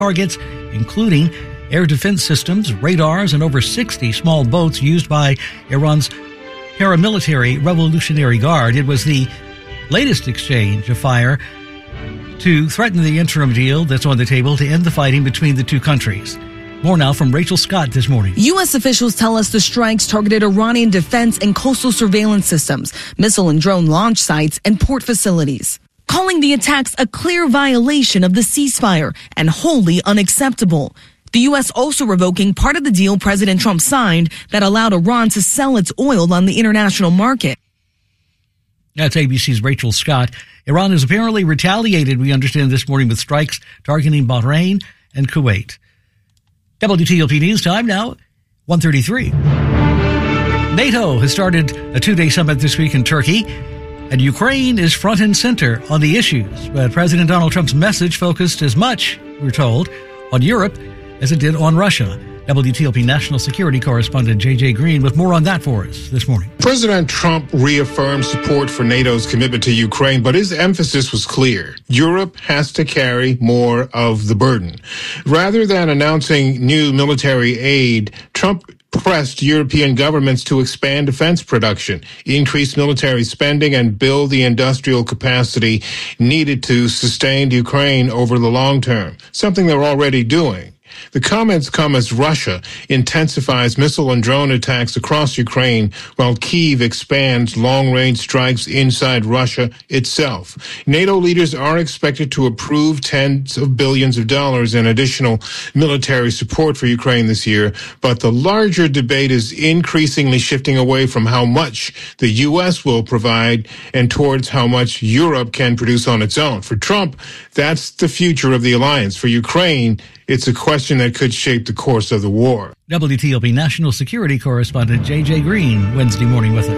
targets, including air defense systems, radars, and over 60 small boats used by Iran's paramilitary Revolutionary Guard. It was the latest exchange of fire to threaten the interim deal that's on the table to end the fighting between the two countries. More now from Rachel Scott this morning. U.S. officials tell us the strikes targeted Iranian defense and coastal surveillance systems, missile and drone launch sites, and port facilities, calling the attacks a clear violation of the ceasefire and wholly unacceptable. The U.S. also revoking part of the deal President Trump signed that allowed Iran to sell its oil on the international market. That's ABC's Rachel Scott. Iran has apparently retaliated, we understand this morning, with strikes targeting Bahrain and Kuwait. WTOP News Time now, 1:33. NATO has started a two-day summit this week in Turkey, and Ukraine is front and center on the issues. But President Donald Trump's message focused as much, we're told, on Europe as it did on Russia. WTOP national security correspondent J.J. Green with more on that for us this morning. President Trump reaffirmed support for NATO's commitment to Ukraine, but his emphasis was clear. Europe has to carry more of the burden. Rather than announcing new military aid, Trump pressed European governments to expand defense production, increase military spending, and build the industrial capacity needed to sustain Ukraine over the long term, something they're already doing. The comments come as Russia intensifies missile and drone attacks across Ukraine while Kyiv expands long-range strikes inside Russia itself. NATO leaders are expected to approve tens of billions of dollars in additional military support for Ukraine this year, but the larger debate is increasingly shifting away from how much the U.S. will provide and towards how much Europe can produce on its own. For Trump, that's the future of the alliance. For Ukraine, it's a question that could shape the course of the war. WTOP national security correspondent J.J. Green, Wednesday morning with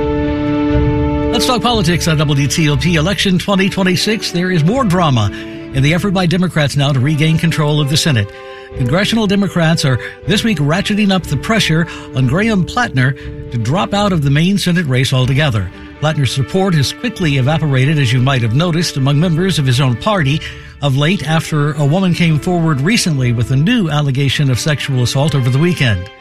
us. Let's talk politics on WTOP. Election 2026. There is more drama in the effort by Democrats now to regain control of the Senate. Congressional Democrats are this week ratcheting up the pressure on Graham Plattner to drop out of the main Senate race altogether. Plattner's support has quickly evaporated, as you might have noticed, among members of his own party of late after a woman came forward recently with a new allegation of sexual assault over the weekend.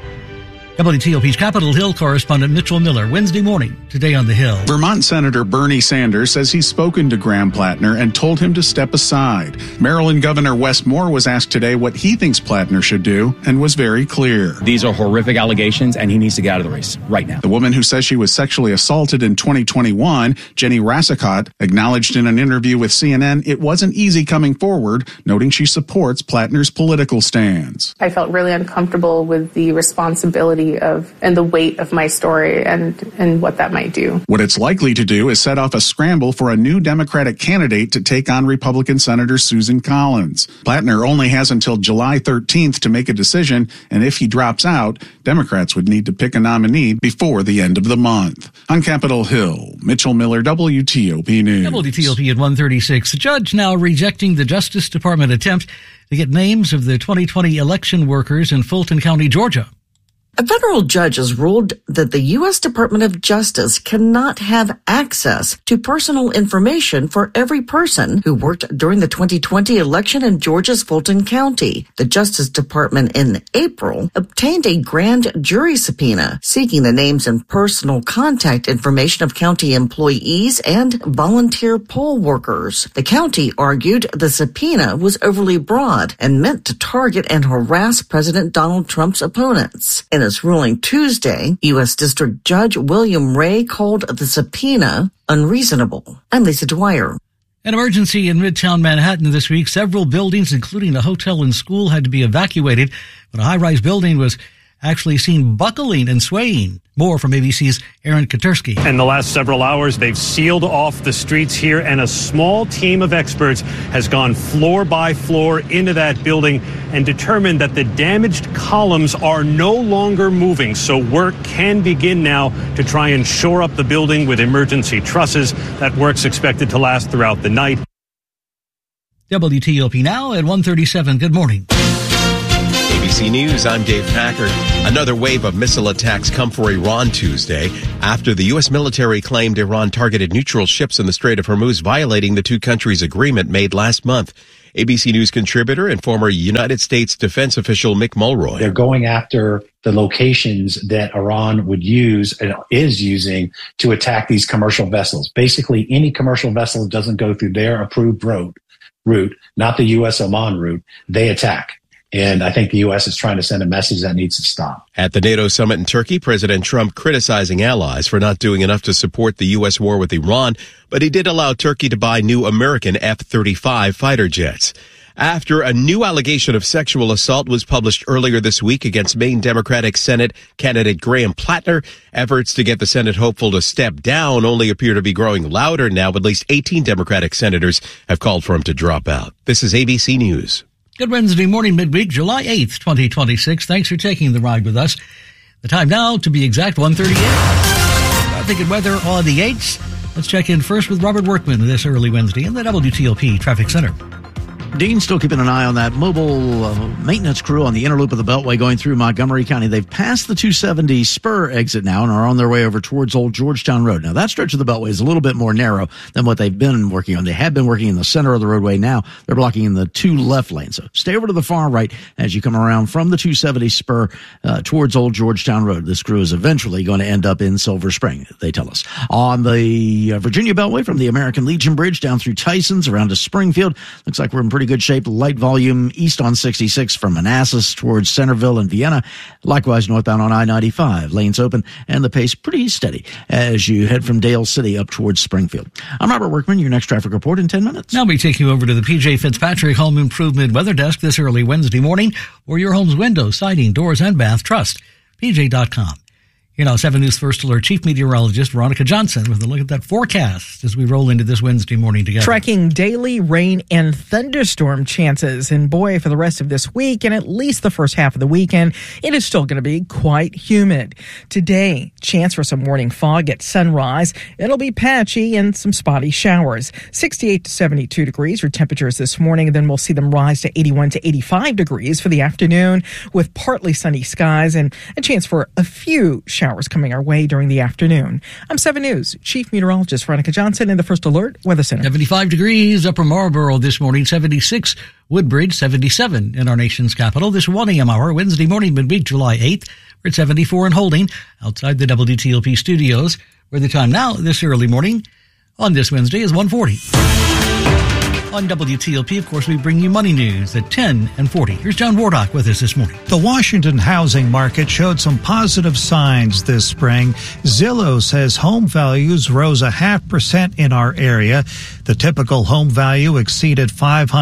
WTOP's Capitol Hill correspondent Mitchell Miller, Wednesday morning, today on the Hill. Vermont Senator Bernie Sanders says he's spoken to Graham Plattner and told him to step aside. Maryland Governor Wes Moore was asked today what he thinks Plattner should do and was very clear. These are horrific allegations and he needs to get out of the race right now. The woman who says she was sexually assaulted in 2021, Jenny Rassicott, acknowledged in an interview with CNN it wasn't easy coming forward, noting she supports Plattner's political stance. I felt really uncomfortable with the responsibility and the weight of my story and what that might do. What it's likely to do is set off a scramble for a new Democratic candidate to take on Republican Senator Susan Collins. Plattner only has until July 13th to make a decision, and if he drops out, Democrats would need to pick a nominee before the end of the month. On Capitol Hill, Mitchell Miller, WTOP News. WTOP at 1:36. The judge now rejecting the Justice Department attempt to get names of the 2020 election workers in Fulton County, Georgia. A federal judge has ruled that the U.S. Department of Justice cannot have access to personal information for every person who worked during the 2020 election in Georgia's Fulton County. The Justice Department in April obtained a grand jury subpoena seeking the names and personal contact information of county employees and volunteer poll workers. The county argued the subpoena was overly broad and meant to target and harass President Donald Trump's opponents. In his ruling Tuesday, U.S. District Judge William Ray called the subpoena unreasonable. I'm Lisa Dwyer. An emergency in Midtown Manhattan this week. Several buildings, including a hotel and school, had to be evacuated, but a high-rise building was actually seen buckling and swaying. More from ABC's Aaron Katersky. In the last several hours, they've sealed off the streets here, and a small team of experts has gone floor by floor into that building and determined that the damaged columns are no longer moving. So work can begin now to try and shore up the building with emergency trusses. That work's expected to last throughout the night. WTOP now at 1:37. Good morning. ABC News, I'm Dave Packard. Another wave of missile attacks come for Iran Tuesday after the U.S. military claimed Iran targeted neutral ships in the Strait of Hormuz, violating the two countries' agreement made last month. ABC News contributor and former United States defense official Mick Mulroy. They're going after the locations that Iran would use and is using to attack these commercial vessels. Basically, any commercial vessel that doesn't go through their approved route, not the U.S. Oman route, they attack. And I think the U.S. is trying to send a message that needs to stop. At the NATO summit in Turkey, President Trump criticizing allies for not doing enough to support the U.S. war with Iran, but he did allow Turkey to buy new American F-35 fighter jets. After a new allegation of sexual assault was published earlier this week against Maine Democratic Senate candidate Graham Plattner, efforts to get the Senate hopeful to step down only appear to be growing louder now. At least 18 Democratic senators have called for him to drop out. This is ABC News. Good Wednesday morning, midweek, July 8th, 2026. Thanks for taking the ride with us. The time now, to be exact, 1:38. Traffic and weather on the 8s. Let's check in first with Robert Workman this early Wednesday in the WTOP Traffic Center. Dean, still keeping an eye on that mobile maintenance crew on the inner loop of the Beltway going through Montgomery County. They've passed the 270 spur exit now and are on their way over towards Old Georgetown Road. Now, that stretch of the Beltway is a little bit more narrow than what they've been working on. They have been working in the center of the roadway. Now they're blocking in the two left lanes. So stay over to the far right as you come around from the 270 spur towards Old Georgetown Road. This crew is eventually going to end up in Silver Spring, they tell us. On the Virginia Beltway from the American Legion Bridge down through Tysons around to Springfield, looks like we're in pretty good shape. Light volume east on 66 from Manassas towards Centerville and Vienna. Likewise, northbound on I-95. Lanes open and the pace pretty steady as you head from Dale City up towards Springfield. I'm Robert Workman, your next traffic report in 10 minutes. Now we take you over to the P.J. Fitzpatrick Home Improvement Weather Desk this early Wednesday morning, where your home's windows, siding, doors, and bath trust. PJ.com. You know, 7 News First Alert Chief Meteorologist Veronica Johnson with a look at that forecast as we roll into this Wednesday morning together. Tracking daily rain and thunderstorm chances. And boy, for the rest of this week and at least the first half of the weekend, it is still going to be quite humid. Today, chance for some morning fog at sunrise. It'll be patchy and some spotty showers. 68 to 72 degrees for temperatures this morning. And then we'll see them rise to 81 to 85 degrees for the afternoon with partly sunny skies and a chance for a few showers coming our way during the afternoon. I'm 7 News Chief Meteorologist Veronica Johnson in the First Alert Weather Center. 75 degrees Upper Marlboro this morning, 76 Woodbridge, 77 in our nation's capital. This 1 a.m. hour, Wednesday morning, midweek, July 8th. We're at 74 and holding outside the WTOP studios, where the time now this early morning on this Wednesday is 1:40. On WTOP, of course, we bring you money news at 10 and 40. Here's John Wardock with us this morning. The Washington housing market showed some positive signs this spring. Zillow says home values rose 0.5% in our area. The typical home value exceeded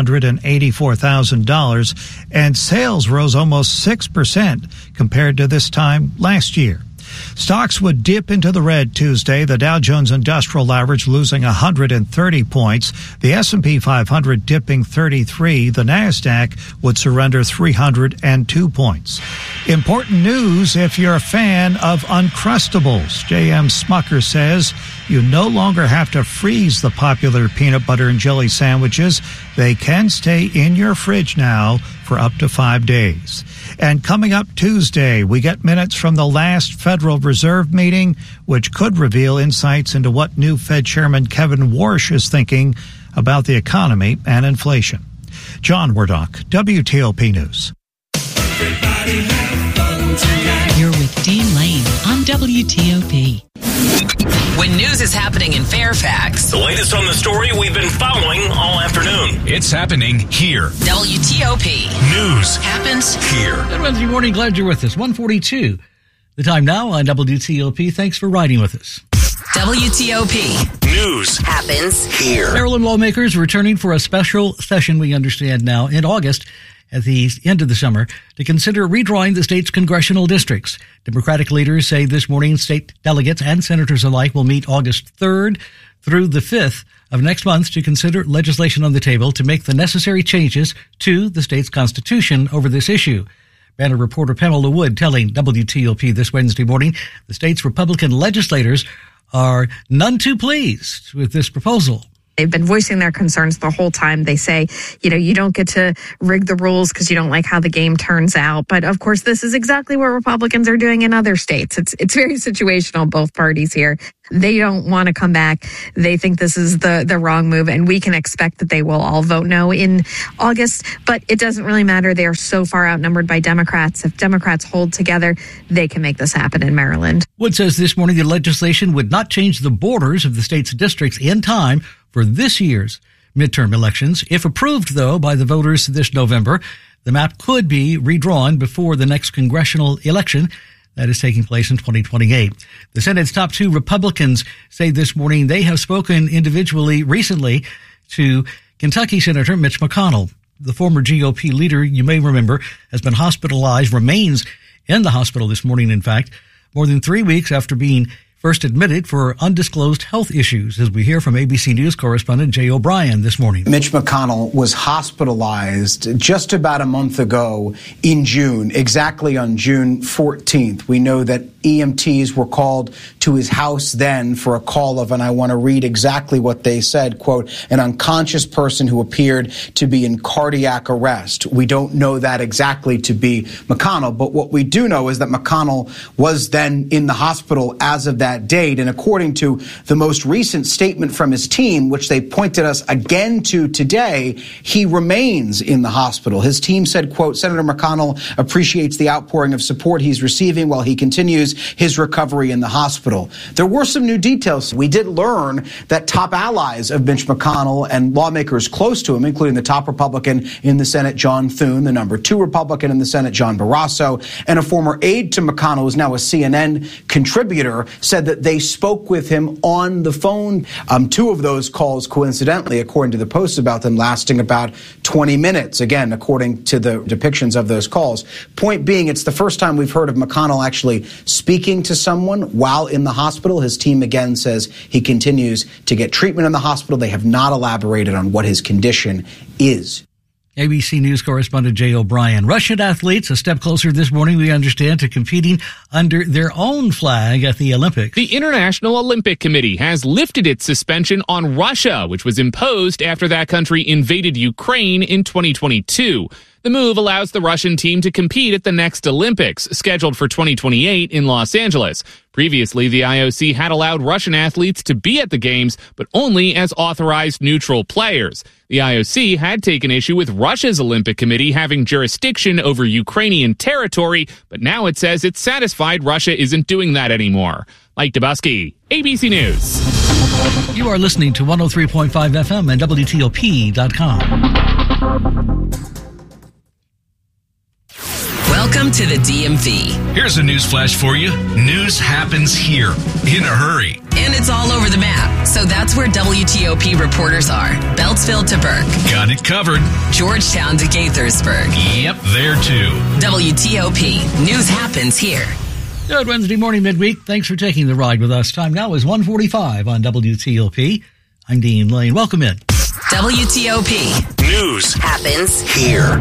$584,000, and sales rose almost 6% compared to this time last year. Stocks would dip into the red Tuesday, the Dow Jones Industrial Average losing 130 points, the S&P 500 dipping 33, the NASDAQ would surrender 302 points. Important news if you're a fan of Uncrustables. J.M. Smucker says you no longer have to freeze the popular peanut butter and jelly sandwiches. They can stay in your fridge now for up to 5 days. And coming up Tuesday, we get minutes from the last Federal Reserve meeting, which could reveal insights into what new Fed Chairman Kevin Warsh is thinking about the economy and inflation. John Wardock, WTOP News. You're with Dean Lane on WTOP. When news is happening in Fairfax, the latest on the story we've been following all afternoon. It's happening here. WTOP. News happens here. Good Wednesday morning. Glad you're with us. 1:42. The time now on WTOP. Thanks for riding with us. WTOP. News happens here. Maryland lawmakers returning for a special session, we understand now, in August at the end of the summer to consider redrawing the state's congressional districts. Democratic leaders say this morning state delegates and senators alike will meet August 3rd through the 5th of next month to consider legislation on the table to make the necessary changes to the state's constitution over this issue. Banner reporter Pamela Wood telling WTOP this Wednesday morning the state's Republican legislators are none too pleased with this proposal. They've been voicing their concerns the whole time. They say, you don't get to rig the rules because you don't like how the game turns out. But of course, this is exactly what Republicans are doing in other states. It's very situational, both parties here. They don't want to come back. They think this is the wrong move, and we can expect that they will all vote no in August. But it doesn't really matter. They are so far outnumbered by Democrats. If Democrats hold together, they can make this happen in Maryland. Wood says this morning the legislation would not change the borders of the state's districts in time for this year's midterm elections. If approved, though, by the voters this November, the map could be redrawn before the next congressional election that is taking place in 2028. The Senate's top two Republicans say this morning they have spoken individually recently to Kentucky Senator Mitch McConnell. The former GOP leader, you may remember, has been hospitalized, remains in the hospital this morning, in fact, more than 3 weeks after being first admitted for undisclosed health issues, as we hear from ABC News correspondent Jay O'Brien this morning. Mitch McConnell was hospitalized just about a month ago in June, exactly on June 14th. We know that EMTs were called to his house then for a call of, and I want to read exactly what they said, quote, an unconscious person who appeared to be in cardiac arrest. We don't know that exactly to be McConnell, but what we do know is that McConnell was then in the hospital as of that date. And according to the most recent statement from his team, which they pointed us again to today, he remains in the hospital. His team said, quote, Senator McConnell appreciates the outpouring of support he's receiving while he continues his recovery in the hospital. There were some new details. We did learn that top allies of Mitch McConnell and lawmakers close to him, including the top Republican in the Senate, John Thune, the number 2 Republican in the Senate, John Barrasso, and a former aide to McConnell, who is now a CNN contributor, said that they spoke with him on the phone. 2 of those calls, coincidentally, according to the Post about them, lasting about 20 minutes, again, according to the depictions of those calls. Point being, it's the first time we've heard of McConnell actually speaking to someone while in the hospital. His team again says he continues to get treatment in the hospital. They have not elaborated on what his condition is. ABC News correspondent Jay O'Brien. Russian athletes a step closer this morning, we understand, to competing under their own flag at the Olympics. The International Olympic Committee has lifted its suspension on Russia, which was imposed after that country invaded Ukraine in 2022. The move allows the Russian team to compete at the next Olympics, scheduled for 2028 in Los Angeles. Previously, the IOC had allowed Russian athletes to be at the Games, but only as authorized neutral players. The IOC had taken issue with Russia's Olympic Committee having jurisdiction over Ukrainian territory, but now it says it's satisfied Russia isn't doing that anymore. Mike Dubusky, ABC News. You are listening to 103.5 FM and WTOP.com. Welcome to the DMV. Here's a news flash for you. News happens here in a hurry. And it's all over the map. So that's where WTOP reporters are. Beltsville to Burke. Got it covered. Georgetown to Gaithersburg. Yep, there too. WTOP. News happens here. Good Wednesday morning, midweek. Thanks for taking the ride with us. Time now is 1:45 on WTOP. I'm Dean Lane. Welcome in. WTOP. News happens here.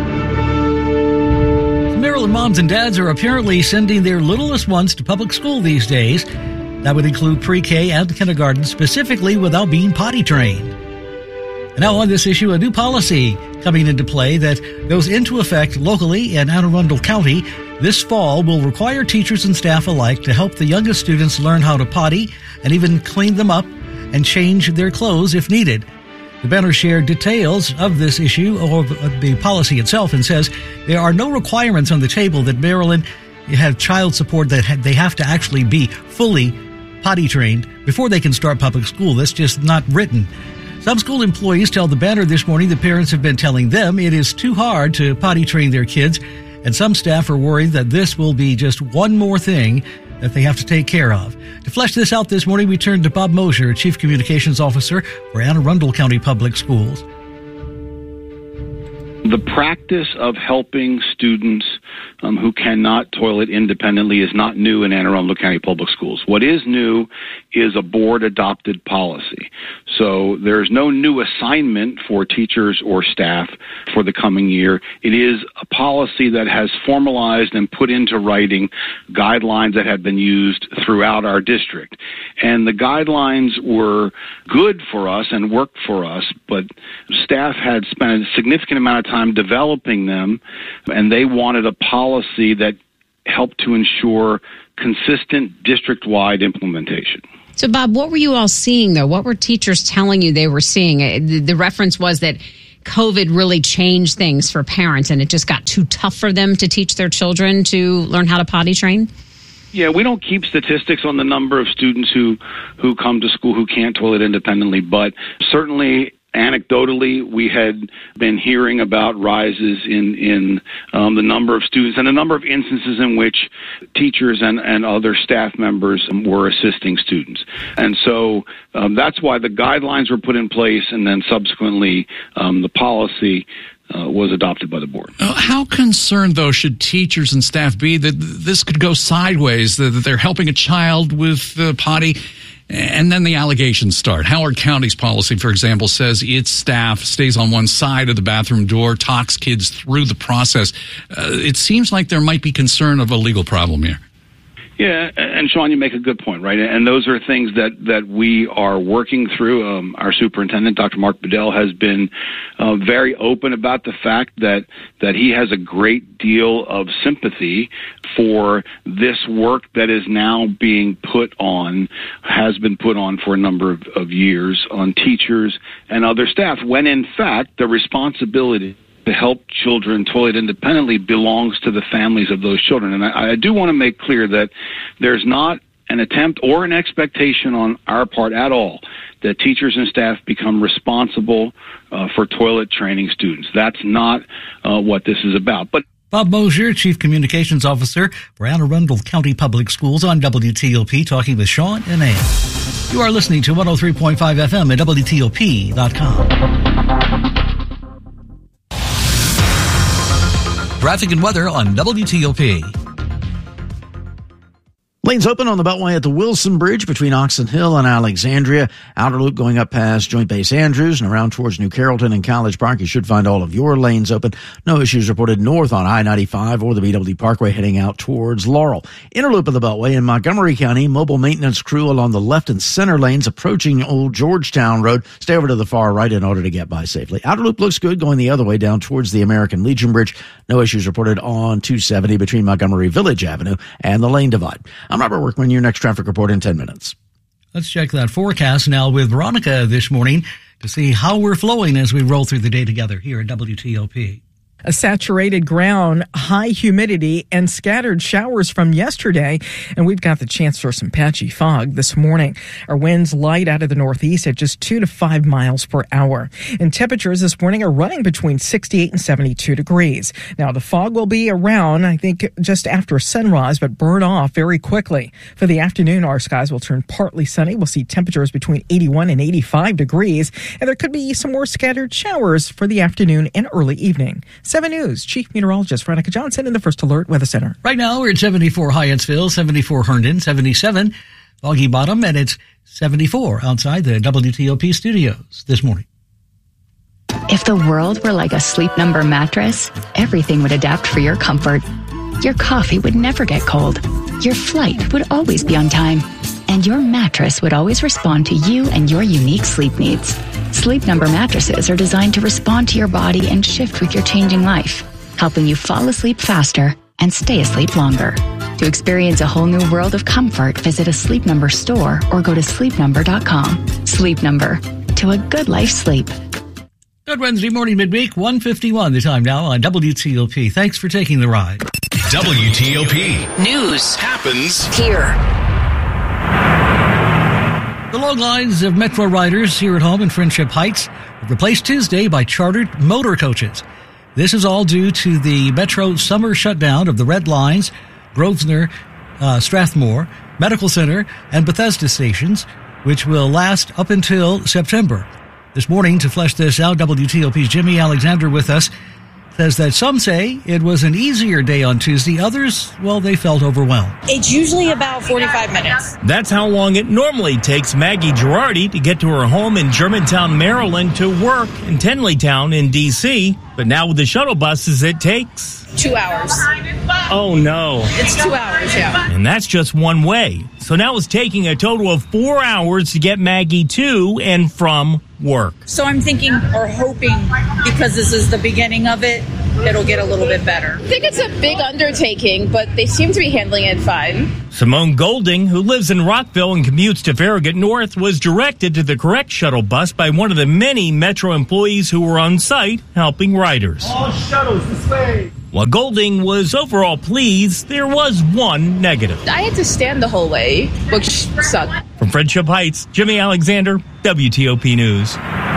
Maryland moms and dads are apparently sending their littlest ones to public school these days. That would include pre-K and kindergarten, specifically without being potty trained. And now on this issue, a new policy coming into play that goes into effect locally in Anne Arundel County this fall will require teachers and staff alike to help the youngest students learn how to potty and even clean them up and change their clothes if needed. The banner shared details of this issue, or the policy itself, and says there are no requirements on the table that Maryland have child support that they have to actually be fully potty trained before they can start public school. That's just not written. Some school employees tell the banner this morning that parents have been telling them it is too hard to potty train their kids, and some staff are worried that this will be just one more thing that they have to take care of. To flesh this out this morning, we turn to Bob Mosher, Chief Communications Officer for Anne Arundel County Public Schools. The practice of helping students who cannot toilet independently is not new in Anne Arundel County Public Schools. What is new is a board-adopted policy. So there's no new assignment for teachers or staff for the coming year. It is a policy that has formalized and put into writing guidelines that have been used throughout our district. And the guidelines were good for us and worked for us, but staff had spent a significant amount of time developing them, and they wanted a policy that helped to ensure consistent district-wide implementation. So, Bob, what were you all seeing, though? What were teachers telling you they were seeing? The reference was that COVID really changed things for parents, and it just got too tough for them to teach their children to learn how to potty train? Yeah, we don't keep statistics on the number of students who come to school who can't toilet independently, but certainly anecdotally, we had been hearing about rises in the number of students and a number of instances in which teachers and other staff members were assisting students. And so that's why the guidelines were put in place, and then subsequently the policy was adopted by the board. How concerned, though, should teachers and staff be that this could go sideways, that they're helping a child with potty, and then the allegations start? Howard County's policy, for example, says its staff stays on one side of the bathroom door, talks kids through the process. It seems like there might be concern of a legal problem here. Yeah, and Sean, you make a good point, right? And those are things that we are working through. Our superintendent, Dr. Mark Bedell, has been very open about the fact that he has a great deal of sympathy for this work that is now being has been put on for a number of years on teachers and other staff, when in fact the responsibility to help children toilet independently belongs to the families of those children. And I do want to make clear that there's not an attempt or an expectation on our part at all that teachers and staff become responsible for toilet training students. That's not what this is about. But Bob Mosier, Chief Communications Officer for Anne Arundel County Public Schools on WTOP, talking with Sean and Ann. You are listening to 103.5 FM at WTOP.com. Traffic and weather on WTOP. Lanes open on the Beltway at the Wilson Bridge between Oxon Hill and Alexandria. Outer loop going up past Joint Base Andrews and around towards New Carrollton and College Park. You should find all of your lanes open. No issues reported north on I-95 or the BW Parkway heading out towards Laurel. Inner loop of the Beltway in Montgomery County. Mobile maintenance crew along the left and center lanes approaching Old Georgetown Road. Stay over to the far right in order to get by safely. Outer loop looks good going the other way down towards the American Legion Bridge. No issues reported on 270 between Montgomery Village Avenue and the lane divide. I'm Robert Workman, your next traffic report in 10 minutes. Let's check that forecast now with Veronica this morning to see how we're flowing as we roll through the day together here at WTOP. A saturated ground, high humidity, and scattered showers from yesterday. And we've got the chance for some patchy fog this morning. Our winds light out of the northeast at just 2 to 5 miles per hour. And temperatures this morning are running between 68 and 72 degrees. Now, the fog will be around, I think, just after sunrise, but burn off very quickly. For the afternoon, our skies will turn partly sunny. We'll see temperatures between 81 and 85 degrees. And there could be some more scattered showers for the afternoon and early evening. 7 News Chief Meteorologist Veronica Johnson in the First Alert Weather Center. Right now, we're at 74 Hyattsville, 74 Herndon, 77 Foggy Bottom, and it's 74 outside the WTOP studios this morning. If the world were like a Sleep Number mattress, everything would adapt for your comfort. Your coffee would never get cold. Your flight would always be on time. And your mattress would always respond to you and your unique sleep needs. Sleep Number mattresses are designed to respond to your body and shift with your changing life, helping you fall asleep faster and stay asleep longer. To experience a whole new world of comfort, visit a Sleep Number store or go to sleepnumber.com. Sleep Number, to a good life sleep. Good Wednesday morning, midweek, 1:51 the time now on WTOP. Thanks for taking the ride. WTOP. News happens here. The long lines of Metro riders here at home in Friendship Heights were replaced Tuesday by chartered motor coaches. This is all due to the Metro summer shutdown of the Red Lines, Grosvenor, Strathmore, Medical Center, and Bethesda stations, which will last up until September. This morning, to flesh this out, WTOP's Jimmy Alexander with us. says that some say it was an easier day on Tuesday. Others, well, they felt overwhelmed. It's usually about 45 minutes. That's how long it normally takes Maggie Girardi to get to her home in Germantown, Maryland, to work in Tenleytown in D.C. But now with the shuttle buses, it takes 2 hours. Oh, no. It's 2 hours, yeah. And that's just one way. So now it's taking a total of 4 hours to get Maggie to and from work. So I'm thinking or hoping, because this is the beginning of it, it'll get a little bit better. I think it's a big undertaking, but they seem to be handling it fine. Simone Golding, who lives in Rockville and commutes to Farragut North, was directed to the correct shuttle bus by one of the many Metro employees who were on site helping riders. All shuttles this way. While Golding was overall pleased, there was one negative. I had to stand the whole way, which sucked. From Friendship Heights, Jimmy Alexander, WTOP News.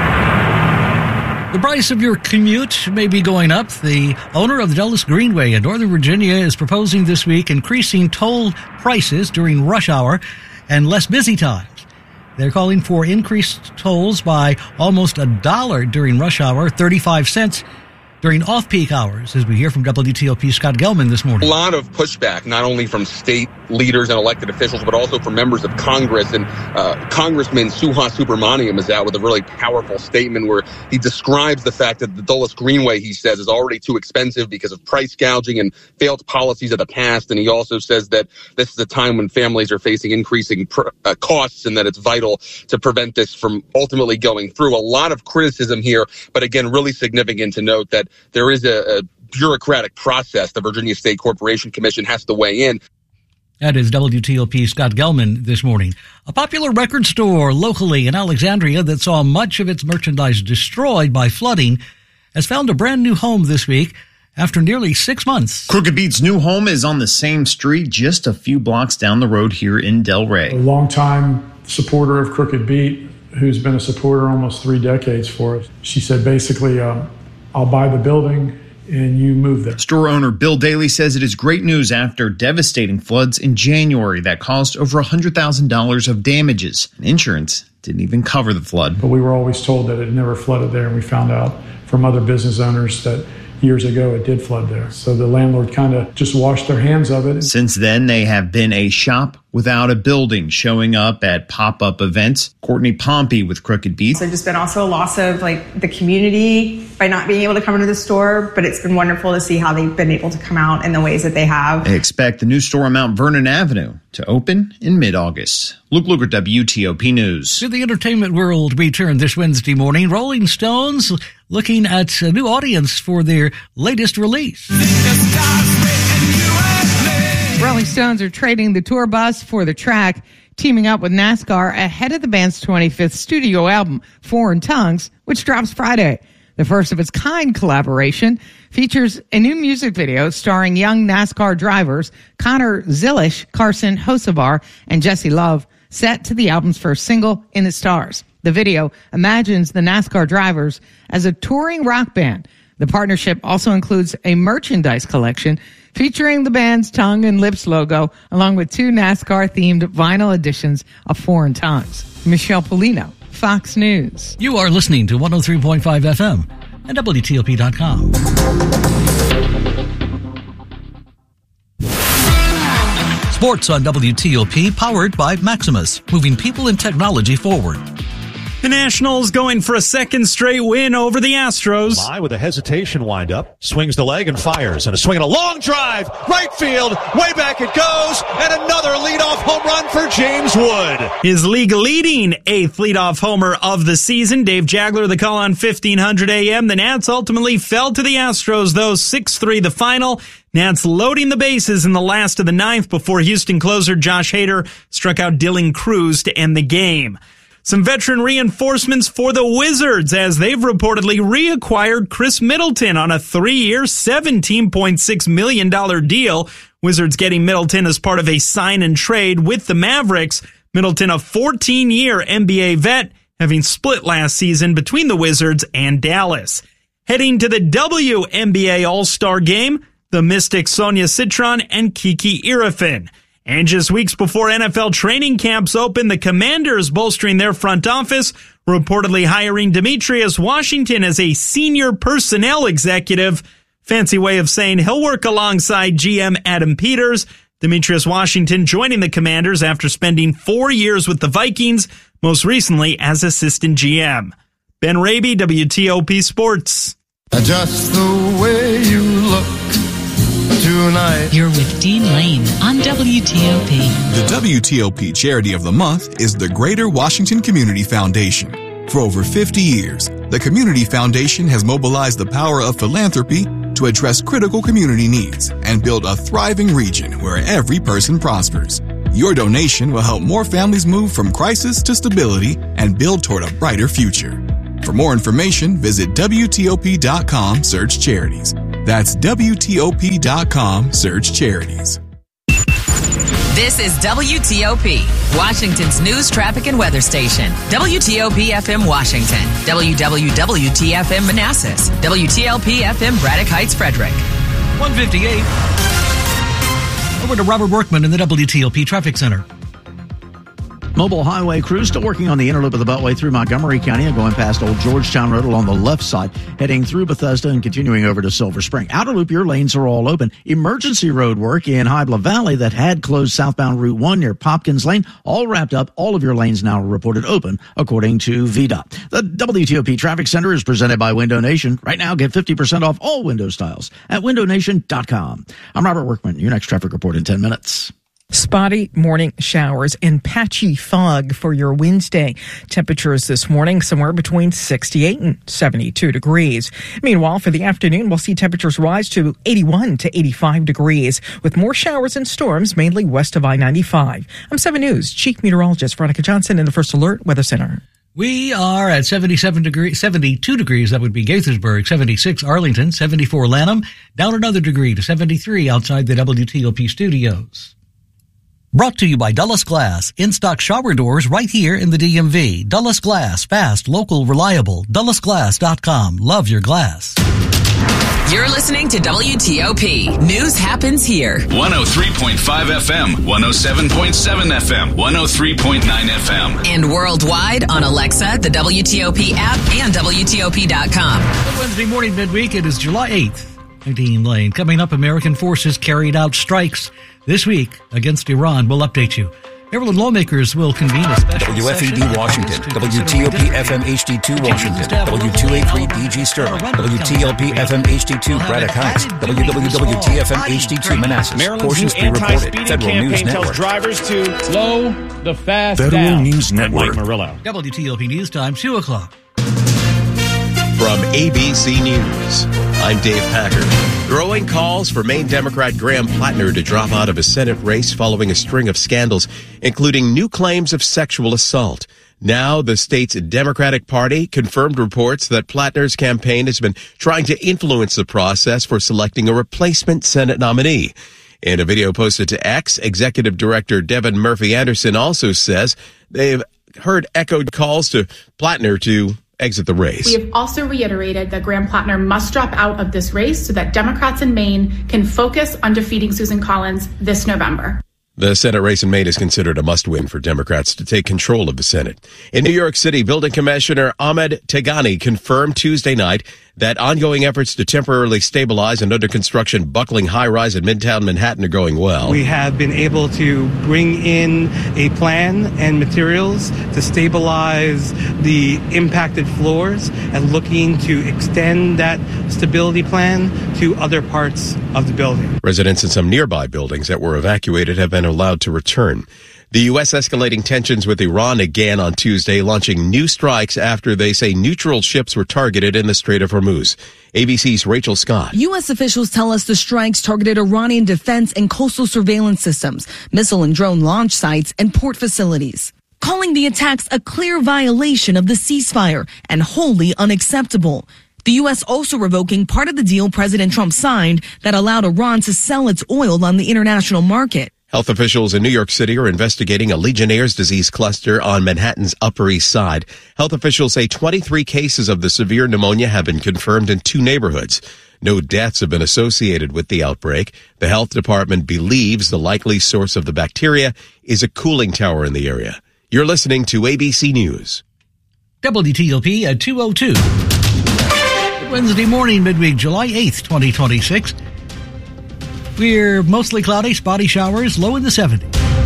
The price of your commute may be going up. The owner of the Dulles Greenway in Northern Virginia is proposing this week increasing toll prices during rush hour and less busy times. They're calling for increased tolls by almost $1 during rush hour, 35 cents during off-peak hours, as we hear from WTOP Scott Gelman this morning. A lot of pushback, not only from state leaders and elected officials, but also from members of Congress. And Congressman Suha Subramaniam is out with a really powerful statement where he describes the fact that the Dulles Greenway, he says, is already too expensive because of price gouging and failed policies of the past. And he also says that this is a time when families are facing increasing costs and that it's vital to prevent this from ultimately going through. A lot of criticism here, but again, really significant to note that there is a bureaucratic process. The Virginia State Corporation Commission has to weigh in. That is WTOP Scott Gelman this morning. A popular record store locally in Alexandria that saw much of its merchandise destroyed by flooding has found a brand new home this week after nearly 6 months. Crooked Beat's new home is on the same street just a few blocks down the road here in Delray. A longtime supporter of Crooked Beat, who's been a supporter almost 3 decades for us. She said basically, I'll buy the building and you move there. Store owner Bill Daly says it is great news after devastating floods in January that caused over $100,000 of damages. Insurance didn't even cover the flood. But we were always told that it never flooded there, and we found out from other business owners that years ago it did flood there. So the landlord kind of just washed their hands of it. Since then, they have been a shop without a building, showing up at pop-up events. Courtney Pompey with Crooked Beat. There's just been also a loss of the community by not being able to come into the store, but it's been wonderful to see how they've been able to come out in the ways that they have. They expect the new store on Mount Vernon Avenue to open in mid-August. Luke Luger, WTOP News. To the entertainment world we turn this Wednesday morning. Rolling Stones looking at a new audience for their latest release. Rolling Stones are trading the tour bus for the track, teaming up with NASCAR ahead of the band's 25th studio album, Foreign Tongues, which drops Friday. The first of its kind collaboration features a new music video starring young NASCAR drivers Connor Zilisch, Carson Hocevar, and Jesse Love, set to the album's first single, In the Stars. The video imagines the NASCAR drivers as a touring rock band. The partnership also includes a merchandise collection featuring the band's tongue and lips logo, along with 2 NASCAR-themed vinyl editions of Foreign Tongues. Michelle Polino, Fox News. You are listening to 103.5 FM and WTOP.com. Sports on WTOP, powered by Maximus, moving people and technology forward. The Nationals going for a second straight win over the Astros. By with a hesitation windup, swings the leg and fires, and a swing and a long drive, right field, way back it goes, and another leadoff home run for James Wood. His league-leading 8th leadoff homer of the season. Dave Jagler, the call on 1500 AM. The Nats ultimately fell to the Astros, though 6-3 the final. Nats loading the bases in the last of the 9th before Houston closer Josh Hader struck out Dylan Cruz to end the game. Some veteran reinforcements for the Wizards as they've reportedly reacquired Chris Middleton on a 3-year, $17.6 million deal. Wizards getting Middleton as part of a sign and trade with the Mavericks. Middleton, a 14-year NBA vet, having split last season between the Wizards and Dallas. Heading to the WNBA All-Star Game, the Mystics Sonia Citron and Kiki Irifin. And just weeks before NFL training camps open, the Commanders bolstering their front office, reportedly hiring Demetrius Washington as a senior personnel executive. Fancy way of saying he'll work alongside GM Adam Peters. Demetrius Washington joining the Commanders after spending 4 years with the Vikings, most recently as assistant GM. Ben Raby, WTOP Sports. Just the way you look tonight. You're with Dean Lane on WTOP. The WTOP Charity of the Month is the Greater Washington Community Foundation. For over 50 years, the Community Foundation has mobilized the power of philanthropy to address critical community needs and build a thriving region where every person prospers. Your donation will help more families move from crisis to stability and build toward a brighter future. For more information, visit WTOP.com, search charities. That's WTOP.com, search charities. This is WTOP, Washington's news, traffic, and weather station. WTOP FM Washington, WWWT-FM Manassas, WTLP FM Braddock Heights, Frederick. 158. Over to Robert Workman in the WTOP Traffic Center. Mobile highway crews still working on the inner loop of the Beltway through Montgomery County and going past Old Georgetown Road along the left side, heading through Bethesda and continuing over to Silver Spring. Outer loop, your lanes are all open. Emergency road work in Hybla Valley that had closed southbound Route 1 near Popkins Lane, all wrapped up. All of your lanes now reported open, according to VDOT. The WTOP Traffic Center is presented by Window Nation. Right now, get 50% off all window styles at windownation.com. I'm Robert Workman. Your next traffic report in 10 minutes. Spotty morning showers and patchy fog for your Wednesday. Temperatures this morning somewhere between 68 and 72 degrees. Meanwhile, for the afternoon, we'll see temperatures rise to 81 to 85 degrees with more showers and storms mainly west of I-95. I'm 7 News Chief Meteorologist Veronica Johnson in the First Alert Weather Center. We are at 72 degrees. That would be Gaithersburg, 76 Arlington, 74 Lanham, down another degree to 73 outside the WTOP studios. Brought to you by Dulles Glass. In-stock shower doors right here in the DMV. Dulles Glass. Fast, local, reliable. DullesGlass.com. Love your glass. You're listening to WTOP. News happens here. 103.5 FM, 107.7 FM, 103.9 FM. And worldwide on Alexa, the WTOP app, and WTOP.com. Wednesday morning, midweek. It is July 8th. I'm Dean Lane. Coming up, American forces carried out strikes this week against Iran. We'll update you. Maryland lawmakers will convene a special WFED Washington, WTOP FM HD2 Washington, W283 DG Sterling, WTLP FM HD2 Braddock Heights, WWWT-FM HD2 Manassas. Maryland's anti-speeding campaign tells drivers to slow the fast down. Federal News Network. Mike Murillo. WTOP News Time, 2 o'clock. From ABC News, I'm Dave Packard. Growing calls for Maine Democrat Graham Plattner to drop out of a Senate race following a string of scandals, including new claims of sexual assault. Now, the state's Democratic Party confirmed reports that Plattner's campaign has been trying to influence the process for selecting a replacement Senate nominee. In a video posted to X, Executive Director Devin Murphy Anderson also says they've heard echoed calls to Plattner to exit the race. We have also reiterated that Graham Plattner must drop out of this race so that Democrats in Maine can focus on defeating Susan Collins this November. The Senate race in Maine is considered a must-win for Democrats to take control of the Senate. In New York City, Building Commissioner Ahmed Tegani confirmed Tuesday night that ongoing efforts to temporarily stabilize an under-construction buckling high-rise in Midtown Manhattan are going well. We have been able to bring in a plan and materials to stabilize the impacted floors and looking to extend that stability plan to other parts of the building. Residents in some nearby buildings that were evacuated have been allowed to return. The U.S. escalating tensions with Iran again on Tuesday, launching new strikes after they say neutral ships were targeted in the Strait of Hormuz. ABC's Rachel Scott. U.S. officials tell us the strikes targeted Iranian defense and coastal surveillance systems, missile and drone launch sites, and port facilities, calling the attacks a clear violation of the ceasefire and wholly unacceptable. The U.S. also revoking part of the deal President Trump signed that allowed Iran to sell its oil on the international market. Health officials in New York City are investigating a Legionnaire's disease cluster on Manhattan's Upper East Side. Health officials say 23 cases of the severe pneumonia have been confirmed in 2 neighborhoods. No deaths have been associated with the outbreak. The health department believes the likely source of the bacteria is a cooling tower in the area. You're listening to ABC News. WTOP at 2:02. Wednesday morning, midweek, July 8th, 2026. We're mostly cloudy, spotty showers, low in the 70s.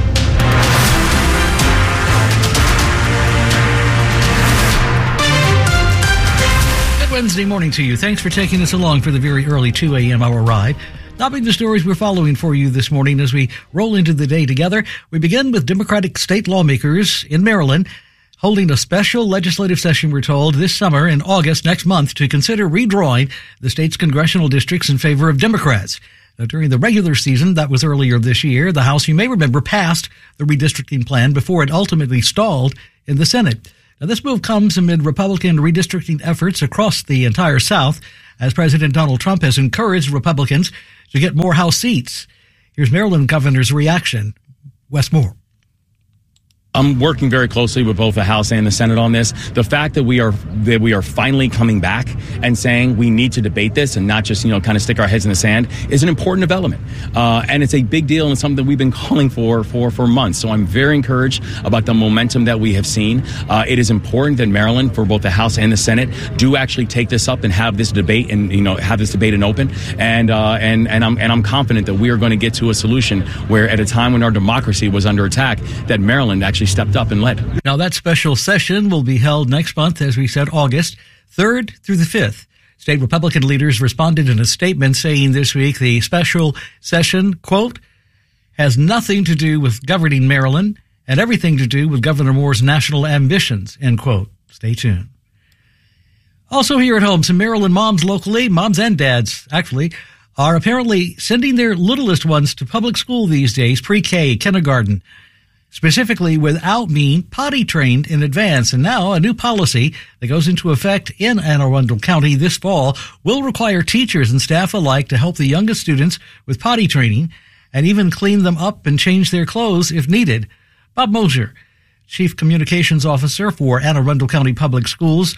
Good Wednesday morning to you. Thanks for taking us along for the very early 2 a.m. hour ride. Topping the stories we're following for you this morning as we roll into the day together, we begin with Democratic state lawmakers in Maryland holding a special legislative session, we're told, this summer in August next month to consider redrawing the state's congressional districts in favor of Democrats. Now, during the regular season, that was earlier this year, the House, you may remember, passed the redistricting plan before it ultimately stalled in the Senate. Now, this move comes amid Republican redistricting efforts across the entire South as President Donald Trump has encouraged Republicans to get more House seats. Here's Maryland Governor's reaction. Wes Moore. I'm working very closely with both the House and the Senate on this. The fact that we are finally coming back and saying we need to debate this and not just, kind of stick our heads in the sand is an important development. And it's a big deal and something that we've been calling for months. So I'm very encouraged about the momentum that we have seen. It is important that Maryland, for both the House and the Senate, do actually take this up and have this debate and, have this debate and open. And I'm confident that we are going to get to a solution where at a time when our democracy was under attack, that Maryland actually stepped up and led. Now, that special session will be held next month, as we said, August 3rd through the 5th. State Republican leaders responded in a statement saying this week the special session, quote, has nothing to do with governing Maryland and everything to do with Governor Moore's national ambitions, end quote. Stay tuned. Also here at home, some Maryland moms locally, moms and dads, actually, are apparently sending their littlest ones to public school these days, pre-K, kindergarten, specifically without being potty trained in advance. And now a new policy that goes into effect in Anne Arundel County this fall will require teachers and staff alike to help the youngest students with potty training and even clean them up and change their clothes if needed. Bob Mosier, Chief Communications Officer for Anne Arundel County Public Schools,